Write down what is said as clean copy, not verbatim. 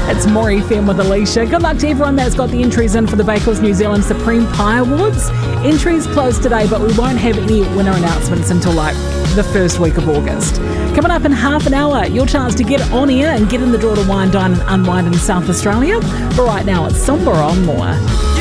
It's More FM with Alicia. Good luck to everyone that's got the entries in for the Bakers New Zealand Supreme Pie Awards. Entries closed today, but we won't have any winner announcements until the first week of August. Coming up in half an hour, your chance to get on air and get in the draw to wine, dine and unwind in South Australia. But right now, it's Somber on More.